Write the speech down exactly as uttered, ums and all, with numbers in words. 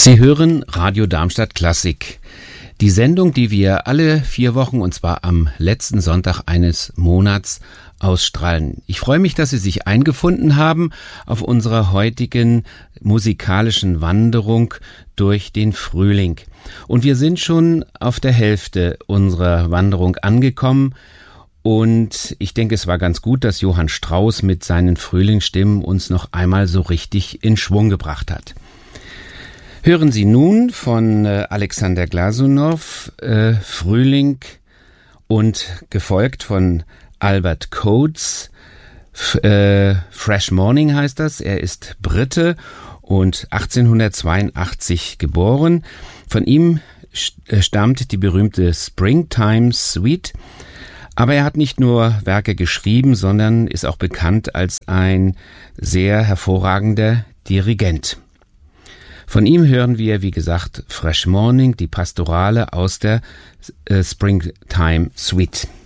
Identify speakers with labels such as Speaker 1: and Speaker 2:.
Speaker 1: Sie hören Radio Darmstadt Klassik. Die Sendung, die wir alle vier Wochen, und zwar am letzten Sonntag eines Monats, ausstrahlen. Ich freue mich, dass Sie sich eingefunden haben auf unserer heutigen musikalischen Wanderung durch den Frühling. Und wir sind schon auf der Hälfte unserer Wanderung angekommen. Und ich denke, es war ganz gut, dass Johann Strauss mit seinen Frühlingsstimmen uns noch einmal so richtig in Schwung gebracht hat. Hören Sie nun von äh, Alexander Glasunow äh, Frühling und gefolgt von Albert Coates. F- äh, Fresh Morning heißt das. Er ist Brite und achtzehnhundertzweiundachtzig geboren. Von ihm st- stammt die berühmte Springtime Suite. Aber er hat nicht nur Werke geschrieben, sondern ist auch bekannt als ein sehr hervorragender Dirigent. Von ihm hören wir, wie gesagt, Fresh Morning, die Pastorale aus der äh, Springtime Suite.